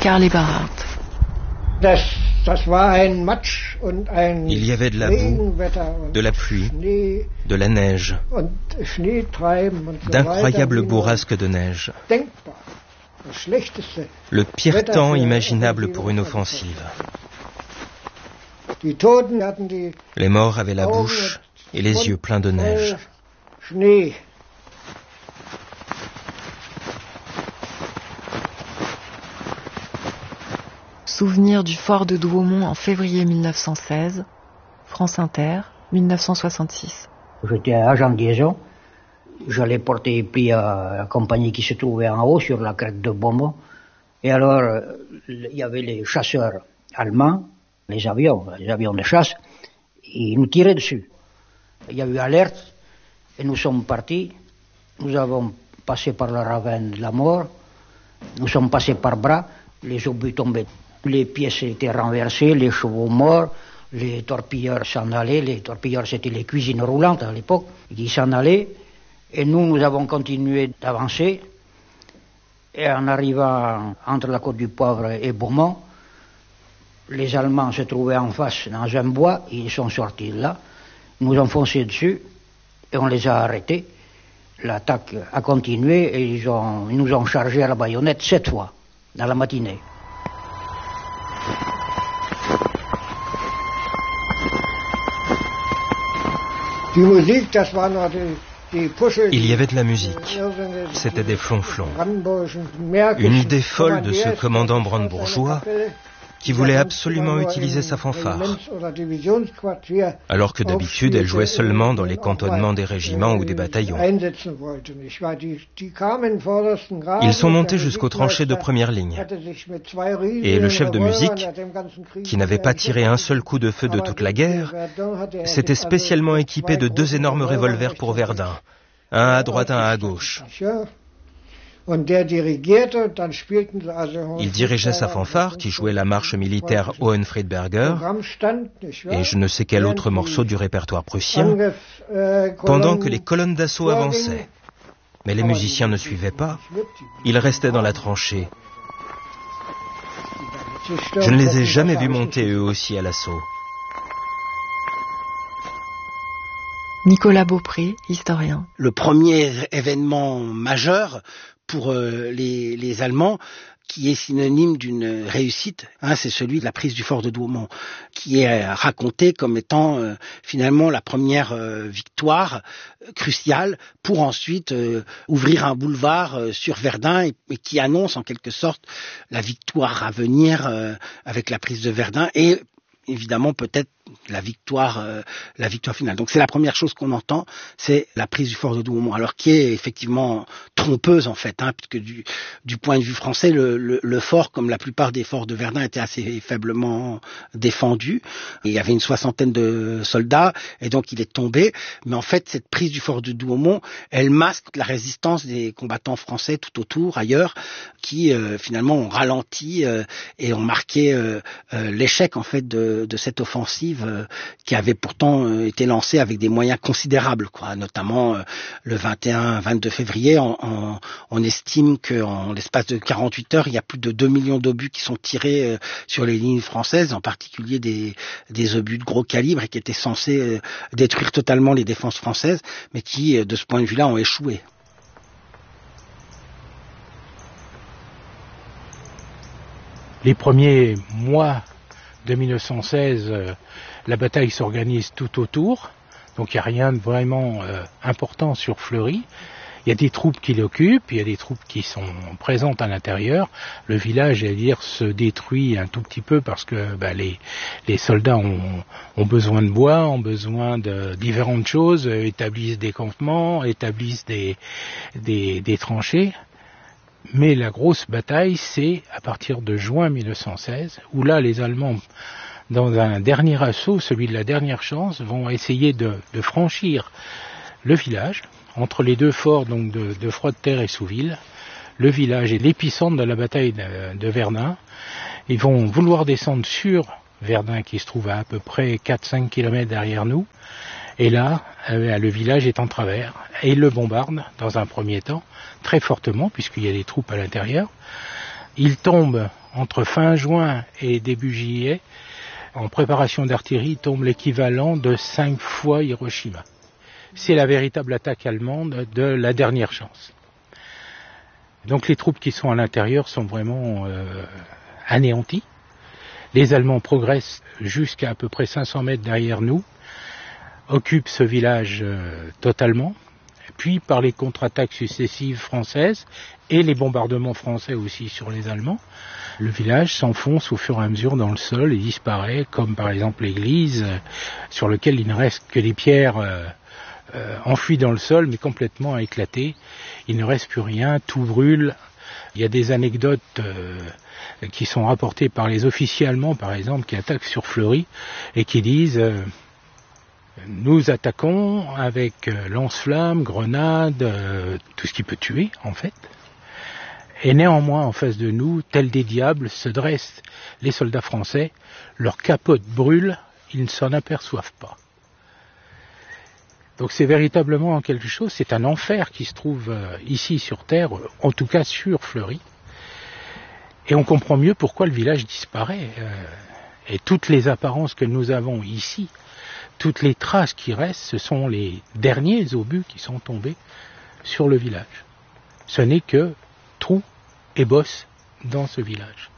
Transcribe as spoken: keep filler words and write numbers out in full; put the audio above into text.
Karl Eberhardt. Il y avait de la boue, de la pluie, de la neige, d'incroyables bourrasques de neige. Le pire temps imaginable pour une offensive. Les morts avaient la bouche et les yeux pleins de neige. Souvenir du fort de Douaumont en février mille neuf cent seize, France Inter, mille neuf cent soixante-six. J'étais agent de liaison. J'allais porter les prix à la compagnie qui se trouvait en haut, sur la crête de Beaumont. Et alors, il y avait les chasseurs allemands, les avions, les avions de chasse, et ils nous tiraient dessus. Il y a eu alerte, et nous sommes partis. Nous avons passé par le ravin de la mort, nous sommes passés par bras, les obus tombaient. Les pièces étaient renversées, les chevaux morts, les torpilleurs s'en allaient. Les torpilleurs, c'était les cuisines roulantes à l'époque, qui s'en allaient. Et nous, nous avons continué d'avancer. Et en arrivant entre la Côte du Poivre et Beaumont, les Allemands se trouvaient en face dans un bois. Ils sont sortis de là. Ils nous ont foncé dessus et on les a arrêtés. L'attaque a continué et ils, ont, ils nous ont chargé à la baïonnette sept fois dans la matinée. Il y avait de la musique. C'était des flonflons. Une idée folle de ce commandant brandebourgeois qui voulait absolument utiliser sa fanfare. Alors que d'habitude, elle jouait seulement dans les cantonnements des régiments ou des bataillons. Ils sont montés jusqu'aux tranchées de première ligne. Et le chef de musique, qui n'avait pas tiré un seul coup de feu de toute la guerre, s'était spécialement équipé de deux énormes revolvers pour Verdun, un à droite, un à gauche. Il dirigeait sa fanfare, qui jouait la marche militaire Hohenfriedberger et je ne sais quel autre morceau du répertoire prussien, pendant que les colonnes d'assaut avançaient. Mais les musiciens ne suivaient pas, ils restaient dans la tranchée. Je ne les ai jamais vus monter eux aussi à l'assaut. Nicolas Beaupré, historien. Le premier événement majeur pour euh, les, les Allemands, qui est synonyme d'une réussite, hein, c'est celui de la prise du fort de Douaumont, qui est raconté comme étant euh, finalement la première euh, victoire euh, cruciale pour ensuite euh, ouvrir un boulevard euh, sur Verdun et, et qui annonce en quelque sorte la victoire à venir euh, avec la prise de Verdun et évidemment peut-être la victoire, euh, la victoire finale. Donc c'est la première chose qu'on entend, c'est la prise du fort de Douaumont, alors qui est effectivement trompeuse en fait, hein, puisque du, du point de vue français, le, le, le fort, comme la plupart des forts de Verdun, était assez faiblement défendu. Et il y avait une soixantaine de soldats, et donc il est tombé. Mais en fait, cette prise du fort de Douaumont, elle masque la résistance des combattants français tout autour, ailleurs, qui euh, finalement ont ralenti euh, et ont marqué euh, euh, l'échec en fait de, de cette offensive qui avait pourtant euh, été lancé avec des moyens considérables, quoi. Notamment euh, le vingt et un vingt-deux février, on, on, on estime qu'en l'espace de quarante-huit heures, il y a plus de deux millions d'obus qui sont tirés euh, sur les lignes françaises, en particulier des, des obus de gros calibre et qui étaient censés euh, détruire totalement les défenses françaises, mais qui, euh, de ce point de vue-là, ont échoué. Les premiers mois de mille neuf cent seize, euh, la bataille s'organise tout autour, donc il n'y a rien de vraiment euh, important sur Fleury. Il y a des troupes qui l'occupent, il y a des troupes qui sont présentes à l'intérieur. Le village, j'allais dire, se détruit un tout petit peu parce que bah, les, les soldats ont, ont besoin de bois, ont besoin de différentes choses, euh, établissent des campements, établissent des, des, des tranchées. Mais la grosse bataille, c'est à partir de juin mille neuf cent seize, où là, les Allemands, dans un dernier assaut, celui de la dernière chance, vont essayer de, de franchir le village, entre les deux forts donc de, de Froide-Terre et Souville. Le village est l'épicentre de la bataille de, de Verdun. Ils vont vouloir descendre sur Verdun, qui se trouve à à peu près quatre à cinq kilomètres derrière nous. Et là, euh, le village est en travers, et ils le bombardent dans un premier temps, très fortement, puisqu'il y a des troupes à l'intérieur. Ils tombent entre fin juin et début juillet, en préparation d'artillerie, tombe l'équivalent de cinq fois Hiroshima. C'est la véritable attaque allemande de la dernière chance. Donc les troupes qui sont à l'intérieur sont vraiment euh, anéanties. Les Allemands progressent jusqu'à à peu près cinq cents mètres derrière nous, occupent ce village euh, totalement, puis par les contre-attaques successives françaises et les bombardements français aussi sur les Allemands, le village s'enfonce au fur et à mesure dans le sol et disparaît, comme par exemple l'église, euh, sur lequel il ne reste que des pierres euh, euh, enfouies dans le sol, mais complètement éclatées. Il ne reste plus rien, tout brûle. Il y a des anecdotes euh, qui sont rapportées par les officiers allemands, par exemple, qui attaquent sur Fleury et qui disent euh, « Nous attaquons avec euh, lance-flammes, grenades, euh, tout ce qui peut tuer, en fait. Et néanmoins, en face de nous, tels des diables, se dressent les soldats français. Leurs capotes brûlent, ils ne s'en aperçoivent pas. » Donc c'est véritablement quelque chose, c'est un enfer qui se trouve euh, ici sur Terre, en tout cas sur Fleury. Et on comprend mieux pourquoi le village disparaît. Euh, et toutes les apparences que nous avons ici, toutes les traces qui restent, ce sont les derniers obus qui sont tombés sur le village. Ce n'est que trous et bosses dans ce village.